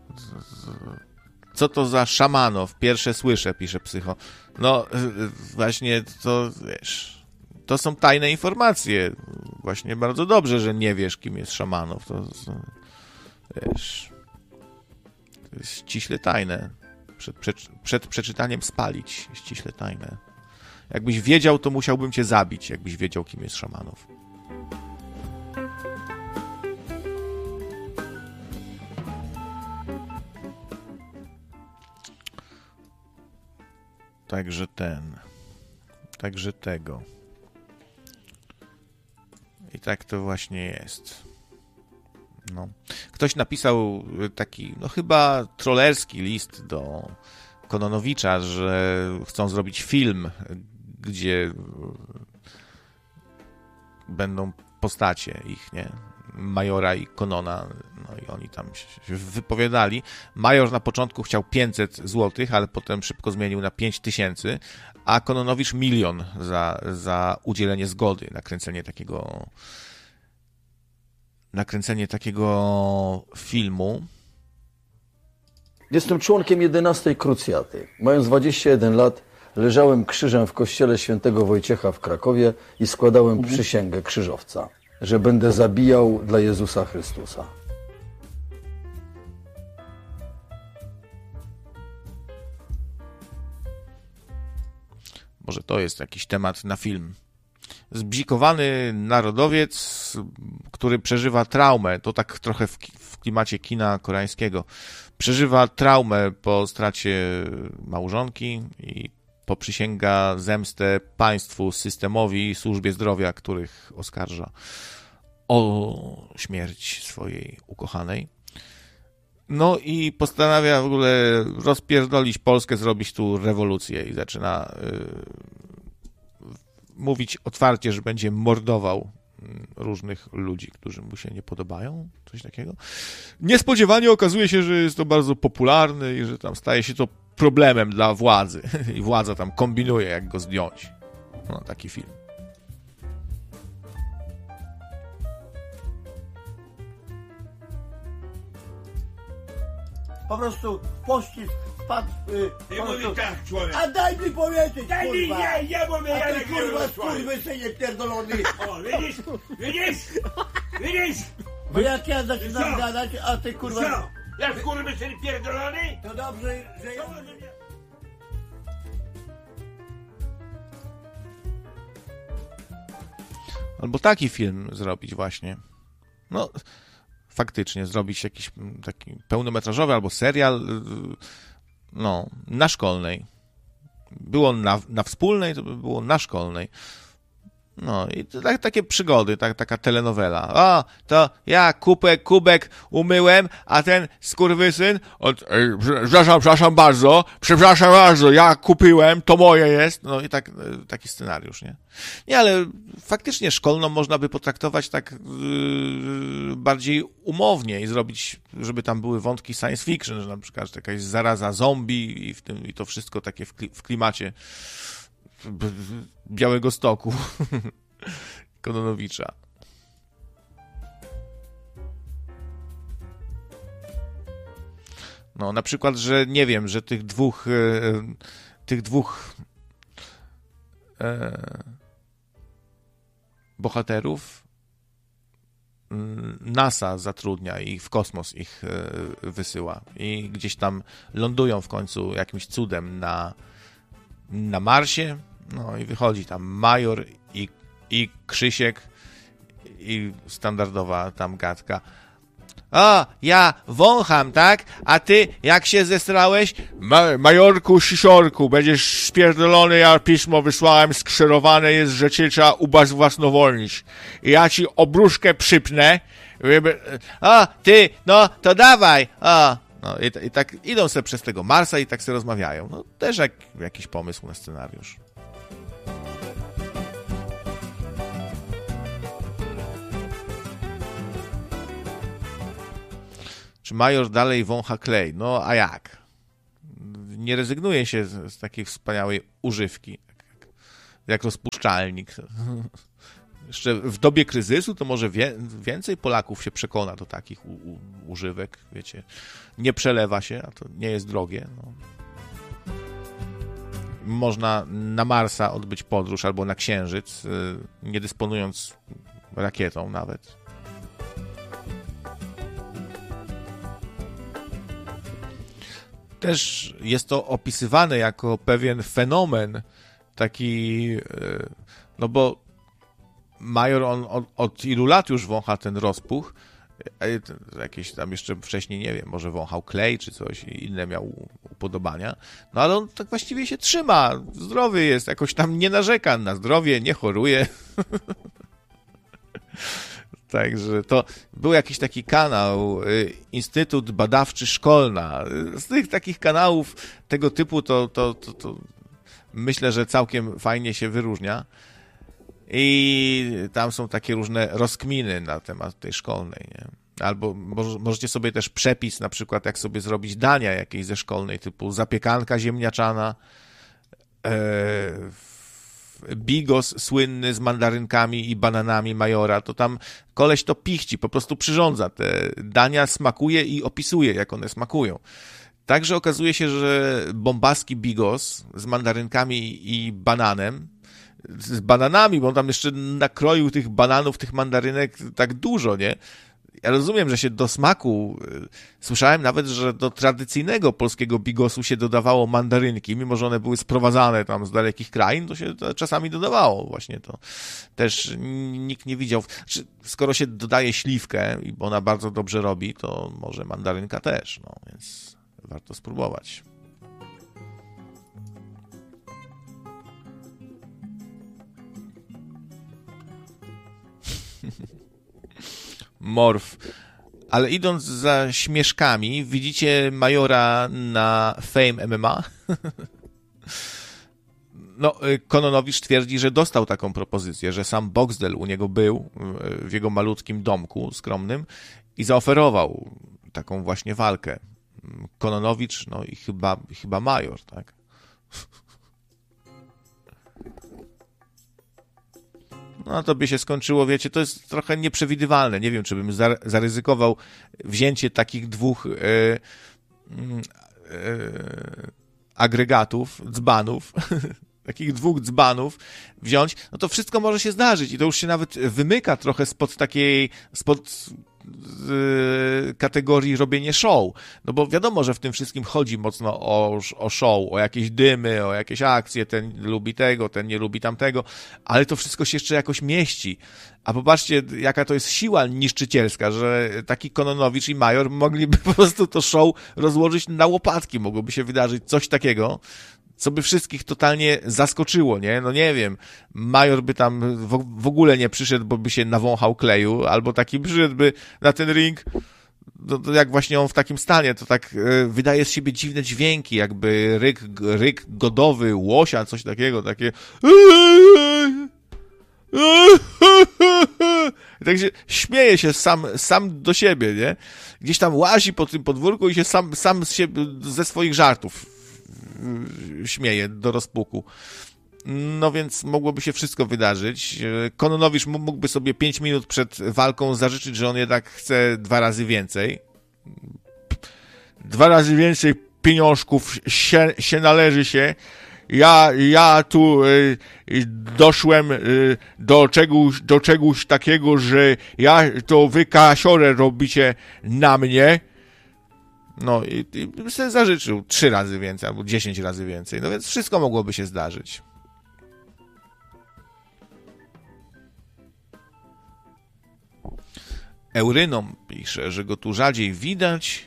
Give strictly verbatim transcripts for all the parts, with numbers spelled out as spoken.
Co to za Szamanow? Pierwsze słyszę, pisze Psycho. No, właśnie to, wiesz, to są tajne informacje. Właśnie bardzo dobrze, że nie wiesz, kim jest Szamanow. To, to wiesz, to jest ściśle tajne. Przed, przed, przed przeczytaniem spalić. Ściśle tajne. Jakbyś wiedział, to musiałbym cię zabić, jakbyś wiedział, kim jest Szamanow. Także ten. Także tego. I tak to właśnie jest. No. Ktoś napisał taki, no chyba trollerski list do Kononowicza, że chcą zrobić film, gdzie będą postacie ich, nie? Majora i Konona, no i oni tam się wypowiadali. Major na początku chciał pięćset złotych, ale potem szybko zmienił na pięć tysięcy, a Kononowicz milion za, za udzielenie zgody na kręcenie takiego nakręcenie takiego filmu. Jestem członkiem jedenastej Krucjaty. Mając dwadzieścia jeden lat leżałem krzyżem w kościele świętego Wojciecha w Krakowie i składałem mhm. przysięgę krzyżowca, że będę zabijał dla Jezusa Chrystusa. Może to jest jakiś temat na film. Zbzikowany narodowiec, który przeżywa traumę, to tak trochę w, w klimacie kina koreańskiego, przeżywa traumę po stracie małżonki i poprzysięga zemstę państwu, systemowi, służbie zdrowia, których oskarża o śmierć swojej ukochanej. No i postanawia w ogóle rozpierdolić Polskę, zrobić tu rewolucję i zaczyna yy, mówić otwarcie, że będzie mordował różnych ludzi, którzy mu się nie podobają, coś takiego. Niespodziewanie okazuje się, że jest to bardzo popularny i że tam staje się to problemem dla władzy i władza tam kombinuje, jak go zdjąć. No, taki film. Po prostu pościg wpadł... Yy, nie mówi tak, człowiek. A daj mi powiedzieć, daj kurwa. Mi, nie, nie mówię, a ja ty, kurwa, skurwysynie pierdolony. O, widzisz? Widzisz? Widzisz? Bo jak ja zaczynam gadać, a ty, kurwa... Co? Ja skurwysyn pierdolony? To dobrze, że ja... Albo taki film zrobić właśnie. No... faktycznie zrobić jakiś taki pełnometrażowy albo serial, no, na szkolnej. Było na, na wspólnej, to by było na szkolnej. No i tak, takie przygody, tak, taka telenowela. O, to ja kubek, kubek umyłem, a ten skurwysyn, od, ej, przepraszam, przepraszam bardzo, przepraszam bardzo, ja kupiłem, to moje jest. No i tak, taki scenariusz, nie? Nie, ale faktycznie szkolną można by potraktować tak yy, bardziej umownie i zrobić, żeby tam były wątki science fiction, że na przykład jakaś zaraza zombie i, w tym, i to wszystko takie w, kli, w klimacie Białego Stoku Kononowicza. No, na przykład, że nie wiem, że tych dwóch e, tych dwóch e, bohaterów NASA zatrudnia i w kosmos ich e, wysyła i gdzieś tam lądują w końcu jakimś cudem na na Marsie, no i wychodzi tam Major i, i Krzysiek i standardowa tam gadka. O, ja wącham, tak? A ty, jak się zesrałeś? Ma, majorku, siosiorku, będziesz spierdolony, ja pismo wysłałem, skrzerowane jest, że cię trzeba ubezwłasnowolnić. I ja ci obruszkę przypnę. O, ty, no, to dawaj, o. No i, i tak idą sobie przez tego Marsa i tak sobie rozmawiają. No też jak, jakiś pomysł na scenariusz. Czy Major dalej wącha klej? No a jak? Nie rezygnuje się z, z takiej wspaniałej używki. Jak, jak rozpuszczalnik. Jeszcze w dobie kryzysu to może wie, więcej Polaków się przekona do takich u, u, używek, wiecie. Nie przelewa się, a to nie jest drogie. No. Można na Marsa odbyć podróż albo na Księżyc, nie dysponując rakietą nawet. Też jest to opisywane jako pewien fenomen, taki, no bo Major, on od, od ilu lat już wącha ten rozpuch, jakieś tam jeszcze wcześniej, nie wiem, może wąchał klej czy coś, inne miał upodobania, no ale on tak właściwie się trzyma, zdrowy jest, jakoś tam nie narzeka na zdrowie, nie choruje. Także to był jakiś taki kanał, Instytut Badawczy Szkolna. Z tych takich kanałów tego typu to, to, to, to myślę, że całkiem fajnie się wyróżnia. I tam są takie różne rozkminy na temat tej szkolnej, nie? Albo możecie sobie też przepis, na przykład jak sobie zrobić dania jakieś ze szkolnej, typu zapiekanka ziemniaczana, e, bigos słynny z mandarynkami i bananami Majora, to tam koleś to pichci, po prostu przyrządza te dania, smakuje i opisuje, jak one smakują. Także okazuje się, że bombaski bigos z mandarynkami i bananem, z bananami, bo on tam jeszcze nakroił tych bananów, tych mandarynek tak dużo, nie? Ja rozumiem, że się do smaku, słyszałem nawet, że do tradycyjnego polskiego bigosu się dodawało mandarynki, mimo że one były sprowadzane tam z dalekich krain, to się to czasami dodawało właśnie to. Też nikt nie widział. Skoro się dodaje śliwkę, bo ona bardzo dobrze robi, to może mandarynka też, no więc warto spróbować. Morf. Ale idąc za śmieszkami, widzicie Majora na Fame M M A? No, Kononowicz twierdzi, że dostał taką propozycję, że sam Boxdel u niego był w jego malutkim domku skromnym i zaoferował taką właśnie walkę. Kononowicz, no i chyba, chyba Major, tak? No to by się skończyło, wiecie, to jest trochę nieprzewidywalne. Nie wiem, czy bym zaryzykował wzięcie takich dwóch e, e, agregatów, dzbanów, takich dwóch dzbanów wziąć, no to wszystko może się zdarzyć i to już się nawet wymyka trochę spod takiej, spod z kategorii robienie show, no bo wiadomo, że w tym wszystkim chodzi mocno o, o show, o jakieś dymy, o jakieś akcje, ten lubi tego, ten nie lubi tamtego, ale to wszystko się jeszcze jakoś mieści. A popatrzcie, jaka to jest siła niszczycielska, że taki Kononowicz i Major mogliby po prostu to show rozłożyć na łopatki, mogłoby się wydarzyć coś takiego, co by wszystkich totalnie zaskoczyło, nie? No nie wiem, Major by tam w, w ogóle nie przyszedł, bo by się nawąchał kleju, albo taki przyszedłby na ten ring, to, to jak właśnie on w takim stanie, to tak y, wydaje z siebie dziwne dźwięki, jakby ryk, ryk godowy, łosia, coś takiego, takie także śmieje się sam, sam do siebie, nie? Gdzieś tam łazi po tym podwórku i się sam, sam z siebie, ze swoich żartów śmieje do rozpuku. No więc mogłoby się wszystko wydarzyć. Kononowicz mógłby sobie pięć minut przed walką zażyczyć, że on jednak chce dwa razy więcej. Dwa razy więcej pieniążków się, się należy się. Ja, ja tu y, doszłem y, do czegoś, do czegoś takiego, że ja to wy kasiorę robicie na mnie. No i, i sobie zażyczył trzy razy więcej albo dziesięć razy więcej. No więc wszystko mogłoby się zdarzyć. Eurynom pisze, że go tu rzadziej widać,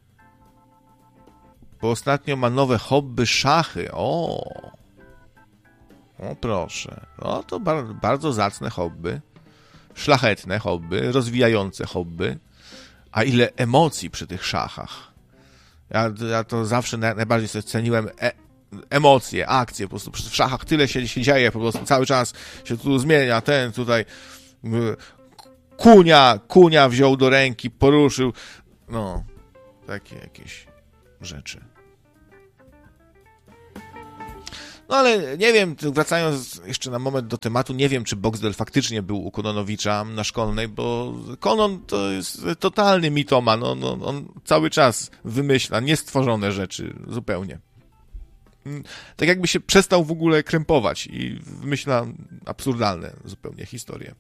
bo ostatnio ma nowe hobby szachy. O, o proszę. No to bar- bardzo zacne hobby. Szlachetne hobby, rozwijające hobby. A ile emocji przy tych szachach. Ja, ja to zawsze na, najbardziej sobie ceniłem e, emocje, akcje, po prostu w szachach tyle się, się dzieje, po prostu cały czas się tu zmienia, ten tutaj kunia, kunia wziął do ręki, poruszył, no, takie jakieś rzeczy. No ale nie wiem, wracając jeszcze na moment do tematu, nie wiem, czy Boxdel faktycznie był u Kononowicza na Szkolnej, bo Konon to jest totalny mitoman, no, no, on cały czas wymyśla niestworzone rzeczy zupełnie. Tak jakby się przestał w ogóle krępować i wymyśla absurdalne zupełnie historie.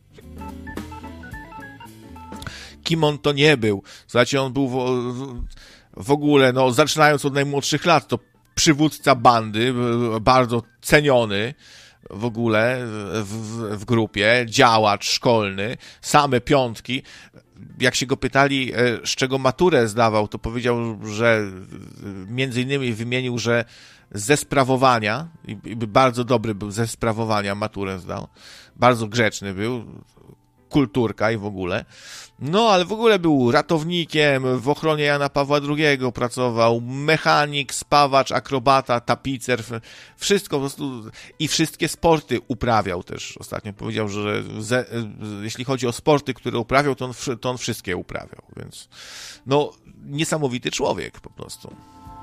Kim on to nie był? Słuchajcie, on był w, w ogóle, no zaczynając od najmłodszych lat, to przywódca bandy, bardzo ceniony w ogóle w, w grupie, działacz szkolny, same piątki. Jak się go pytali, z czego maturę zdawał, to powiedział, że między innymi wymienił, że ze sprawowania, i bardzo dobry był ze sprawowania, maturę zdał, bardzo grzeczny był, kulturka i w ogóle. No, ale w ogóle był ratownikiem, w ochronie Jana Pawła drugiego pracował, mechanik, spawacz, akrobata, tapicer, wszystko po prostu i wszystkie sporty uprawiał też. Ostatnio powiedział, że ze, jeśli chodzi o sporty, które uprawiał, to on, to on wszystkie uprawiał, więc no, niesamowity człowiek po prostu.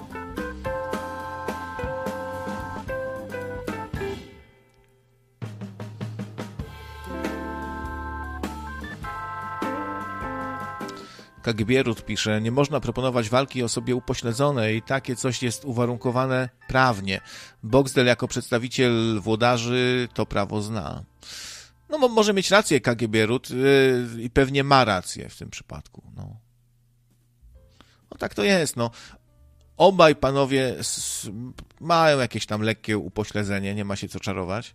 Kagibierut pisze, nie można proponować walki osobie upośledzonej, takie coś jest uwarunkowane prawnie. Boxdel jako przedstawiciel włodarzy to prawo zna. No może mieć rację Kagibierut yy, i pewnie ma rację w tym przypadku. No. no tak to jest, no. Obaj panowie s- mają jakieś tam lekkie upośledzenie, nie ma się co czarować.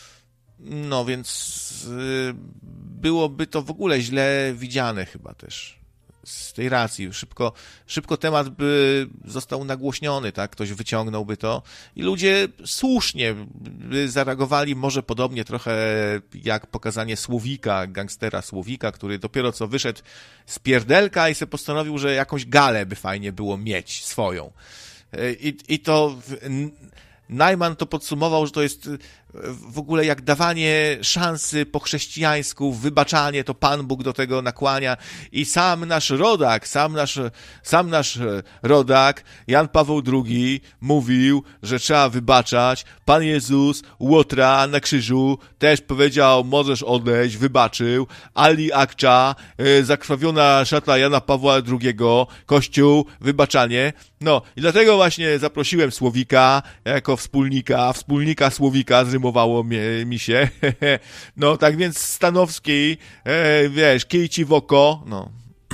No więc yy, byłoby to w ogóle źle widziane chyba też. Z tej racji. Szybko, szybko temat by został nagłośniony, tak? Ktoś wyciągnąłby to i ludzie słusznie by zareagowali może podobnie trochę jak pokazanie Słowika, gangstera Słowika, który dopiero co wyszedł z pierdelka i sobie postanowił, że jakąś galę by fajnie było mieć swoją. I, i to Najman to podsumował, że to jest w ogóle jak dawanie szansy po chrześcijańsku, wybaczanie, to Pan Bóg do tego nakłania i sam nasz rodak, sam nasz, sam nasz rodak, Jan Paweł drugi mówił, że trzeba wybaczać. Pan Jezus, Łotra na krzyżu też powiedział, możesz odejść, wybaczył. Ali Akcza, zakrwawiona szata Jana Pawła drugiego, Kościół, wybaczanie. No i dlatego właśnie zaprosiłem Słowika jako wspólnika, wspólnika Słowika, zrymowało mi, mi się. No tak więc Stanowski, e, wiesz, kij ci w oko, no.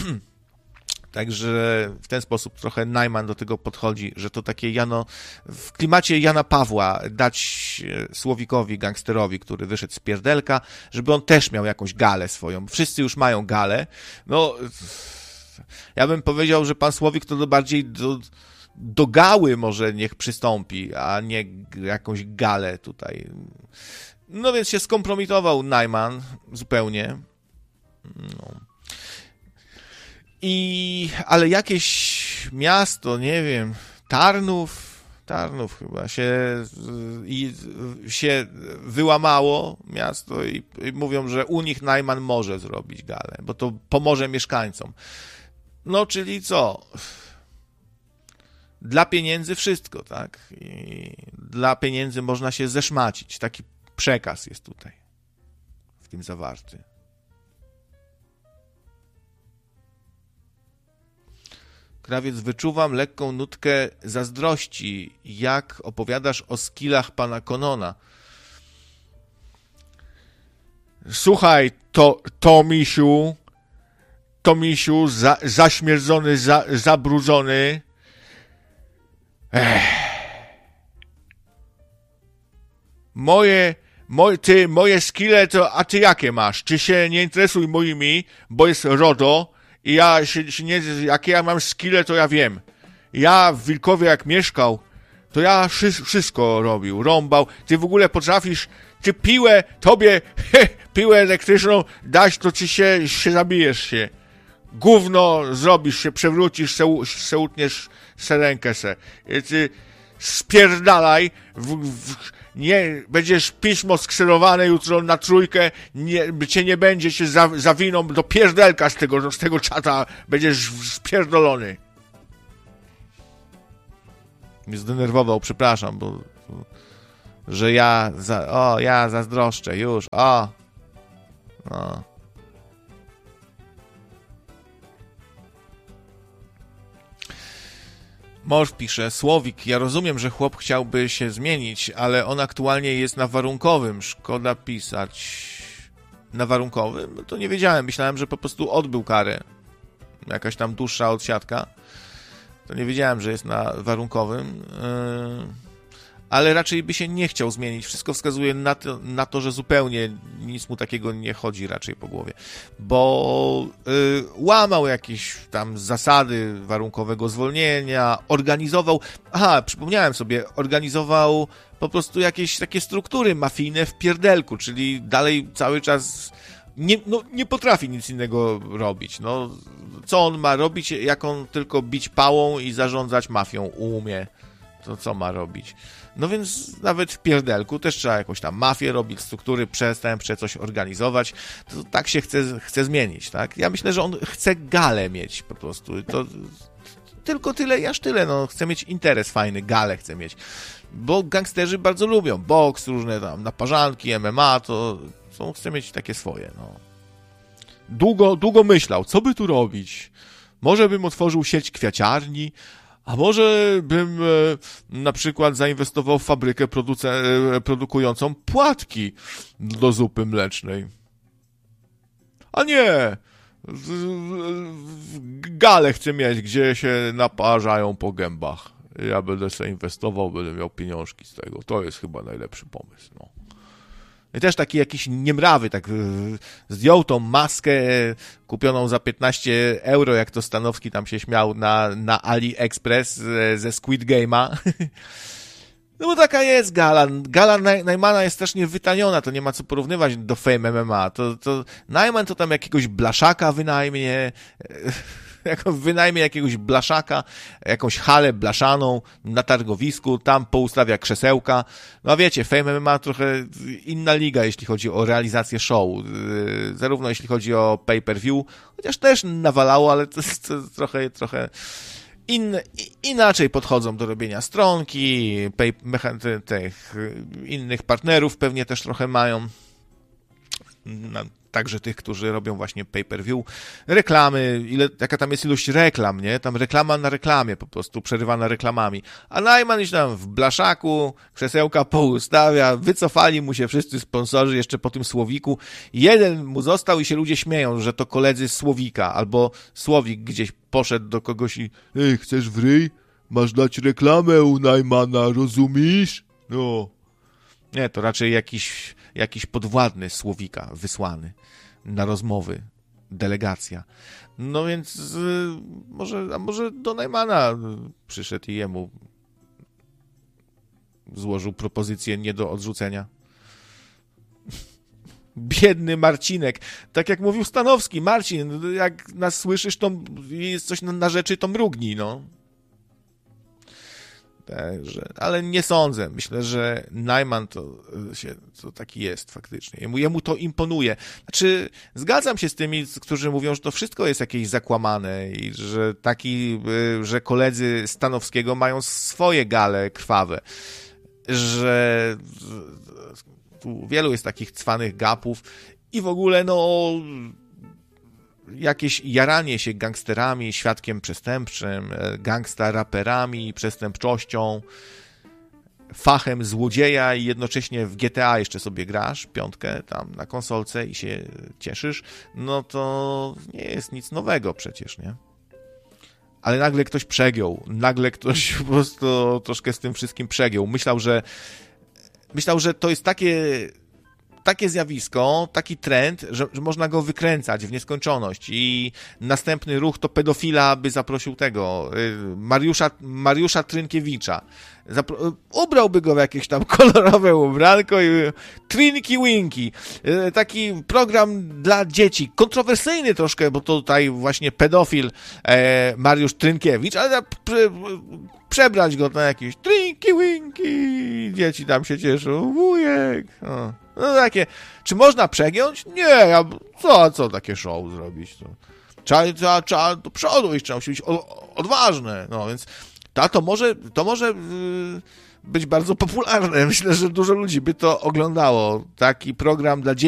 Także w ten sposób trochę Najman do tego podchodzi, że to takie Jano, w klimacie Jana Pawła dać Słowikowi, gangsterowi, który wyszedł z pierdelka, żeby on też miał jakąś galę swoją. Wszyscy już mają galę. No, ja bym powiedział, że pan Słowik to bardziej do, do gały może niech przystąpi, a nie jakąś galę tutaj. No więc się skompromitował Najman zupełnie. No. I, ale jakieś miasto, nie wiem, Tarnów, Tarnów chyba się, i, się wyłamało miasto i, i mówią, że u nich Najman może zrobić galę, bo to pomoże mieszkańcom. No, czyli co? Dla pieniędzy wszystko, tak? I dla pieniędzy można się zeszmacić. Taki przekaz jest tutaj w tym zawarty. Krawiec, wyczuwam lekką nutkę zazdrości, jak opowiadasz o skillach pana Konona. Słuchaj, to, Tomisiu, Tomisiu, za, zaśmierdzony, za, zabrudzony. Ech. Moje, moje, ty, moje skille to, a ty jakie masz? Ty się nie interesuj moimi, bo jest RODO i ja się, się nie, jakie ja mam skille, to ja wiem. Ja w Wilkowie jak mieszkał, to ja wszy, wszystko robił, rąbał. Ty w ogóle potrafisz, ty piłę, tobie he, piłę elektryczną dać, to ci się, się zabijesz się. Gówno zrobisz się, przewrócisz, se, se utniesz se rękę se. I ty spierdalaj, w, w, nie, będziesz pismo skserowane jutro na trójkę, nie, cię nie będzie, cię za, zawiną do pierdelka z tego, z tego czata, będziesz spierdolony. Mnie zdenerwował, przepraszam, bo że ja, za, o, ja zazdroszczę, już, o, no. Morf pisze, Słowik, ja rozumiem, że chłop chciałby się zmienić, ale on aktualnie jest na warunkowym, szkoda pisać. Na warunkowym? To nie wiedziałem, myślałem, że po prostu odbył karę. Jakaś tam dłuższa odsiadka. To nie wiedziałem, że jest na warunkowym. Yy... Ale raczej by się nie chciał zmienić. Wszystko wskazuje na to, na to, że zupełnie nic mu takiego nie chodzi raczej po głowie. Bo yy, łamał jakieś tam zasady warunkowego zwolnienia, organizował... Aha, przypomniałem sobie, organizował po prostu jakieś takie struktury mafijne w pierdelku, czyli dalej cały czas nie, no, nie potrafi nic innego robić. No, co on ma robić, jak on tylko bić pałą i zarządzać mafią umie? To co ma robić? No więc nawet w pierdelku też trzeba jakąś tam mafię robić, struktury przestępcze, coś organizować. To tak się chce, chce zmienić, tak? Ja myślę, że on chce galę mieć po prostu. To tylko tyle i aż tyle. No, chce mieć interes fajny, galę chce mieć. Bo gangsterzy bardzo lubią boks, różne tam naparzanki, M M A, to, to chce mieć takie swoje, no. Długo, długo myślał, co by tu robić? Może bym otworzył sieć kwiaciarni, a może bym e, na przykład zainwestował w fabrykę produce, e, produkującą płatki do zupy mlecznej. A nie! W, w, w galę chcę mieć, gdzie się naparzają po gębach. Ja będę sobie inwestował, będę miał pieniążki z tego. To jest chyba najlepszy pomysł, no. I też taki jakiś niemrawy, tak zdjął tą maskę kupioną za piętnaście euro, jak to Stanowski tam się śmiał na, na AliExpress ze Squid Game'a. No bo taka jest gala. Gala Najmana jest strasznie wytaniona, to nie ma co porównywać do Fame M M A. To, to Najman to tam jakiegoś blaszaka wynajmie, wynajmie jakiegoś blaszaka, jakąś halę blaszaną na targowisku, tam poustawia krzesełka. No a wiecie, Fame M M A trochę inna liga, jeśli chodzi o realizację show. Zarówno jeśli chodzi o pay-per-view, chociaż też nawalało, ale to jest trochę, trochę in, inaczej podchodzą do robienia stronki, pay, mecha- tych innych partnerów pewnie też trochę mają. No, także tych, którzy robią właśnie pay-per-view, reklamy, ile, jaka tam jest ilość reklam, nie? Tam reklama na reklamie po prostu, przerywana reklamami. A Najman już tam w blaszaku krzesełka poustawia, wycofali mu się wszyscy sponsorzy jeszcze po tym Słowiku. Jeden mu został i się ludzie śmieją, że to koledzy Słowika, albo Słowik gdzieś poszedł do kogoś i ej, chcesz w ryj? Masz dać reklamę u Najmana, rozumiesz? No. Nie, to raczej jakiś, jakiś podwładny Słowika wysłany na rozmowy, delegacja. No więc y, może, a może do Najmana przyszedł i jemu złożył propozycję nie do odrzucenia. Biedny Marcinek. Tak jak mówił Stanowski, Marcin, jak nas słyszysz, to jest coś na, na rzeczy, to mrugnij, no. Także, ale nie sądzę. Myślę, że Najman to, się, to taki jest faktycznie. Jemu, jemu to imponuje. Znaczy, zgadzam się z tymi, którzy mówią, że to wszystko jest jakieś zakłamane i że taki, że koledzy Stanowskiego mają swoje gale krwawe. Że tu wielu jest takich cwanych gapów i w ogóle, no, jakieś jaranie się gangsterami, świadkiem przestępczym, gangsta raperami, przestępczością, fachem złodzieja i jednocześnie w G T A jeszcze sobie grasz, piątkę tam na konsolce i się cieszysz, no to nie jest nic nowego przecież, nie? Ale nagle ktoś przegiął, nagle ktoś po prostu troszkę z tym wszystkim przegiął. Myślał, że myślał, że to jest takie takie zjawisko, taki trend, że, że można go wykręcać w nieskończoność i następny ruch to pedofila by zaprosił tego Mariusza, Mariusza Trynkiewicza. Zapro- ubrałby go w jakieś tam kolorowe ubranko i Trinki Winki. Taki program dla dzieci. Kontrowersyjny troszkę, bo to tutaj właśnie pedofil e, Mariusz Trynkiewicz, ale prze, przebrać go na jakieś Trinki Winki. Dzieci tam się cieszą. Wujek. O. No takie, czy można przegiąć? Nie, ja, co, co takie show zrobić? To, trzeba, trzeba, trzeba do przodu iść, trzeba musi być odważne. No więc ta, to może, to może yy, być bardzo popularne. Myślę, że dużo ludzi by to oglądało. Taki program dla dzieci.